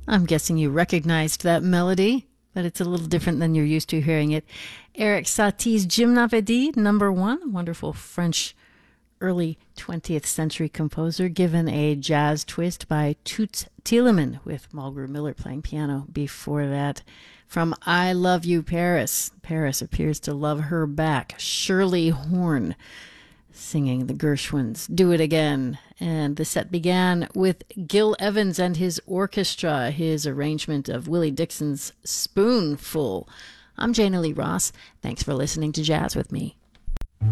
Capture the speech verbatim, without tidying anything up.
I'm guessing you recognized that melody, but it's a little different than you're used to hearing it. Erik Satie's Gymnopédie, number one, wonderful French early twentieth century composer, given a jazz twist by Toots Thielemans, with Mulgrew Miller playing piano before that. From I Love You, Paris. Paris appears to love her back. Shirley Horn singing the Gershwins' Do It Again. And the set began with Gil Evans and his orchestra, his arrangement of Willie Dixon's Spoonful. I'm Jana Lee Ross. Thanks for listening to Jazz with Me.